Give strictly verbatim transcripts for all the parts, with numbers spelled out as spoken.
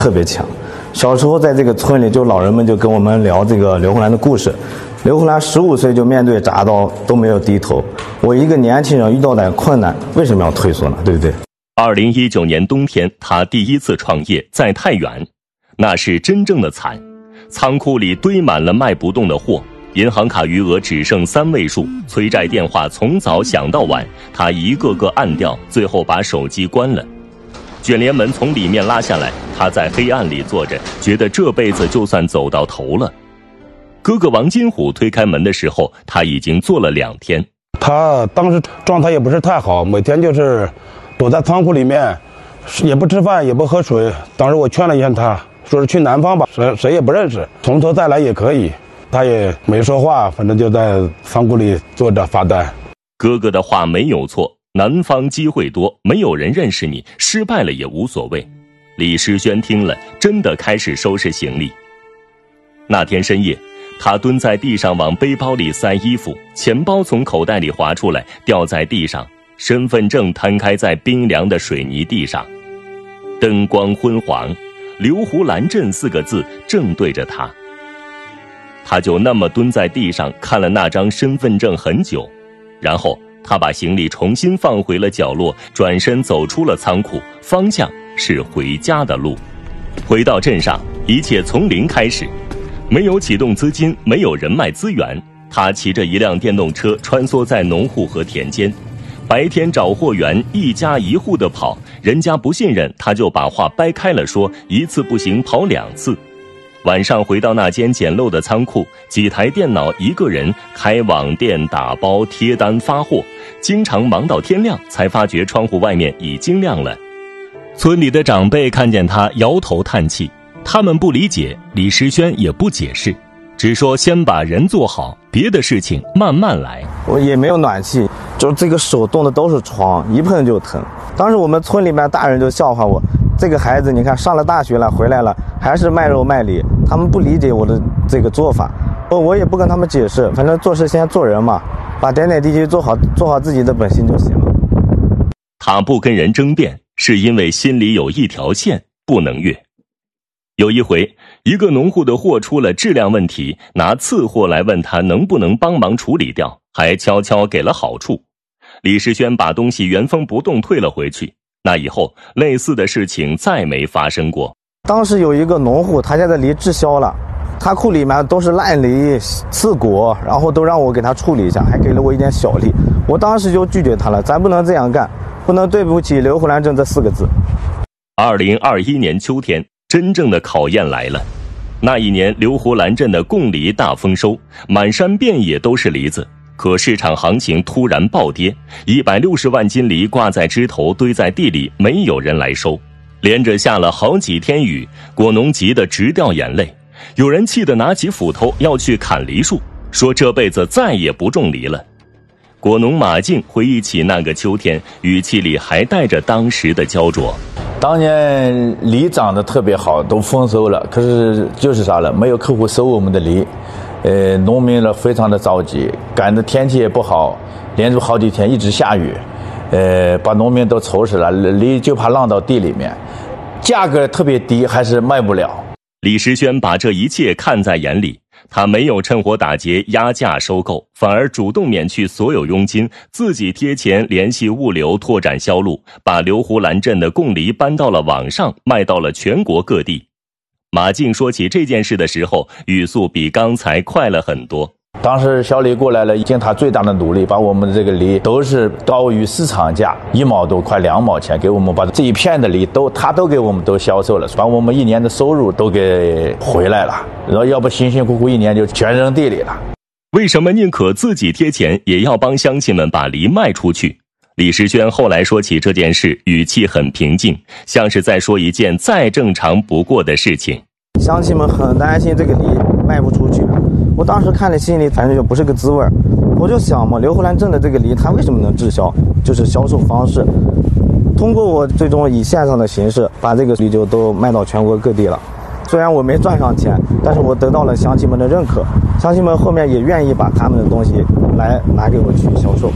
特别强。小时候在这个村里，就老人们就跟我们聊这个刘洪兰的故事。刘洪兰十五岁就面对铡刀都没有低头，我一个年轻人遇到点困难，为什么要退缩呢？对不对？ 二零一九年冬天，他第一次创业在太原，那是真正的惨。仓库里堆满了卖不动的货，银行卡余额只剩三位数，催债电话从早响到晚，他一个个按掉，最后把手机关了。卷帘门从里面拉下来，他在黑暗里坐着，觉得这辈子就算走到头了。哥哥王金虎推开门的时候，他已经坐了两天。 他当时状态也不是太好，每天就是躲在仓库里面，也不吃饭也不喝水。当时我劝了一下他，说是去南方吧，谁谁也不认识，从头再来也可以。他也没说话，反正就在仓库里坐着发呆。 哥哥的话没有错，南方机会多，没有人认识你，失败了也无所谓。李世轩听了，真的开始收拾行李。那天深夜，他蹲在地上往背包里塞衣服，钱包从口袋里滑出来，掉在地上，身份证摊开在冰凉的水泥地上。灯光昏黄，刘胡兰镇四个字正对着他。他就那么蹲在地上看了那张身份证很久，然后他把行李重新放回了角落，转身走出了仓库，方向是回家的路。回到镇上，一切从零开始，没有启动资金，没有人脉资源，他骑着一辆电动车穿梭在农户和田间，白天找货源一家一户的跑，人家不信任他就把话掰开了说，一次不行跑两次。晚上回到那间简陋的仓库，几台电脑，一个人开网店、打包、贴单、发货，经常忙到天亮，才发觉窗户外面已经亮了。村里的长辈看见他摇头叹气，他们不理解，李世轩也不解释，只说先把人做好，别的事情慢慢来。 我也没有暖气，就这个手冻的都是疮，一碰就疼。当时我们村里面大人就笑话我，这个孩子你看上了大学了，回来了还是卖肉卖梨，他们不理解我的这个做法，我也不跟他们解释，反正做事先做人嘛，把点点滴滴做好，做好自己的本心就行了。 他不跟人争辩，是因为心里有一条线不能越。有一回，一个农户的货出了质量问题，拿次货来问他能不能帮忙处理掉，还悄悄给了好处。李世轩把东西原封不动退了回去，那以后类似的事情再没发生过。 当时有一个农户，他家的梨滞销了，他库里面都是烂梨、刺果，然后都让我给他处理一下，还给了我一点小利。我当时就拒绝他了，咱不能这样干，不能对不起刘胡兰镇这四个字。 二零二一年秋天，真正的考验来了。那一年，刘胡兰镇的贡梨大丰收，满山遍野都是梨子。可市场行情突然暴跌，一百六十万斤梨挂在枝头堆在地里，没有人来收。连着下了好几天雨，果农急得直掉眼泪，有人气得拿起斧头要去砍梨树，说这辈子再也不种梨了。果农马静回忆起那个秋天，语气里还带着当时的焦灼。 当年梨长得特别好，都丰收了，可是就是啥了，没有客户收我们的梨。呃，农民呢非常的着急，赶的天气也不好，连续好几天一直下雨，呃，把农民都愁死了，梨就怕浪到地里面，价格特别低，还是卖不了。 李世轩把这一切看在眼里，他没有趁火打劫压价收购，反而主动免去所有佣金，自己贴钱联系物流拓展销路，把刘胡兰镇的贡梨搬到了网上，卖到了全国各地。马静说起这件事的时候，语速比刚才快了很多。 当时小李过来了，尽他最大的努力，把我们的这个梨都是高于市场价一毛多，快两毛钱，给我们把这一片的梨都他都给我们都销售了，把我们一年的收入都给回来了，然后要不辛辛苦苦一年就全扔地里了。 为什么宁可自己贴钱也要帮乡亲们把梨卖出去？李世轩后来说起这件事，语气很平静，像是在说一件再正常不过的事情。 乡亲们很担心这个梨卖不出去，我当时看了心里反正就不是个滋味，我就想嘛，刘胡兰镇的这个梨它为什么能滞销，就是销售方式。通过我最终以线上的形式把这个梨就都卖到全国各地了。虽然我没赚上钱，但是我得到了乡亲们的认可，乡亲们后面也愿意把他们的东西来拿给我去销售。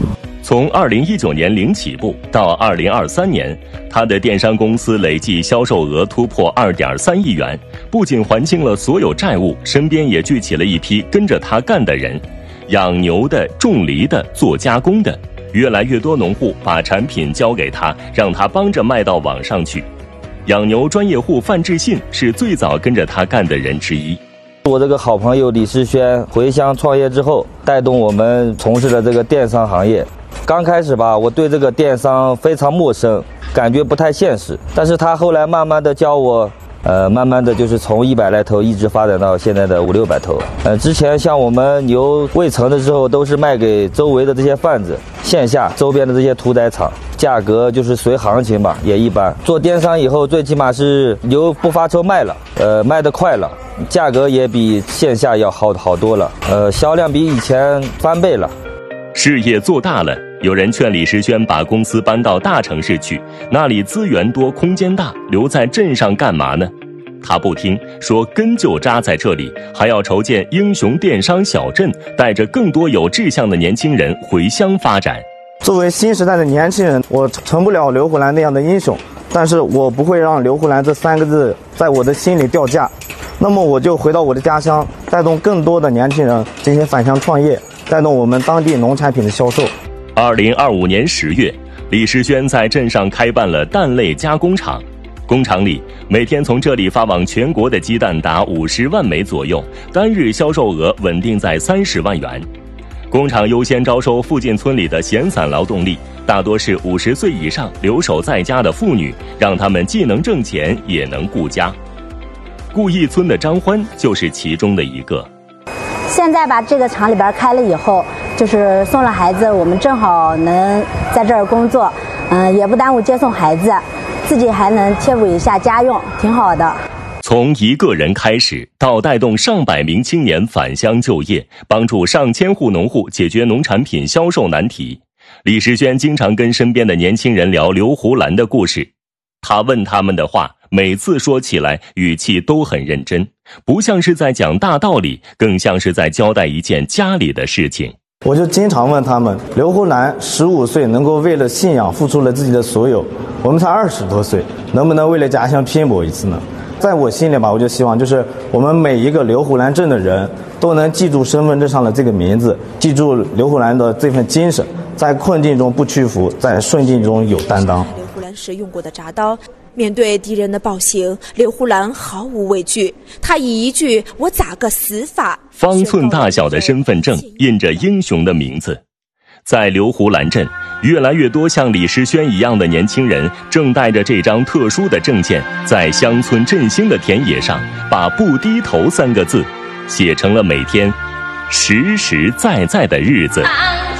从二零一九年零起步到二零二三年，他的电商公司累计销售额突破二点三亿元，不仅还清了所有债务，身边也聚齐了一批跟着他干的人，养牛的、种梨的、做加工的，越来越多农户把产品交给他，让他帮着卖到网上去。养牛专业户范志信是最早跟着他干的人之一。 我这个好朋友李世轩回乡创业之后，带动我们从事了这个电商行业。刚开始吧，我对这个电商非常陌生，感觉不太现实。但是他后来慢慢的教我，呃，慢慢的就是从一百来头一直发展到现在的五六百头。呃，之前像我们牛未成的时候，都是卖给周围的这些贩子，线下周边的这些屠宰场，价格就是随行情吧，也一般。做电商以后，最起码是牛不发愁卖了，呃，卖得快了，价格也比线下要好好多了，呃，销量比以前翻倍了。 事业做大了，有人劝李时轩把公司搬到大城市去，那里资源多，空间大，留在镇上干嘛呢？他不听，说根就扎在这里，还要筹建英雄电商小镇，带着更多有志向的年轻人回乡发展。 作为新时代的年轻人，我成不了刘胡兰那样的英雄，但是我不会让刘胡兰这三个字在我的心里掉价。那么我就回到我的家乡，带动更多的年轻人进行返乡创业，带动我们当地农产品的销售。 二零二五年十月，李时轩在镇上开办了蛋类加工厂，工厂里每天从这里发往全国的鸡蛋达五十万枚左右，单日销售额稳定在三十万元。工厂优先招收附近村里的闲散劳动力，大多是五十岁以上留守在家的妇女，让他们既能挣钱也能顾家。顾义村的张欢就是其中的一个。 现在吧，这个厂里边开了以后，就是送了孩子，我们正好能在这儿工作，嗯、呃，也不耽误接送孩子，自己还能贴补一下家用，挺好的。 从一个人开始，到带动上百名青年返乡就业，帮助上千户农户解决农产品销售难题，李时轩经常跟身边的年轻人聊刘胡兰的故事。他问他们的话，每次说起来语气都很认真，不像是在讲大道理，更像是在交代一件家里的事情。 我就经常问他们，刘胡兰十五岁能够为了信仰付出了自己的所有，我们才二十多岁，能不能为了家乡拼搏一次呢？在我心里吧，我就希望就是我们每一个刘胡兰镇的人都能记住身份证上的这个名字，记住刘胡兰的这份精神，在困境中不屈服，在顺境中有担当。 刘胡兰使用过的铡刀，面对敌人的暴行，刘胡兰毫无畏惧，他以一句“我咋个死法”， 方寸大小的身份证印着英雄的名字。在刘胡兰镇，越来越多像李时轩一样的年轻人正带着这张特殊的证件，在乡村振兴的田野上，把不低头三个字写成了每天实实在在的日子。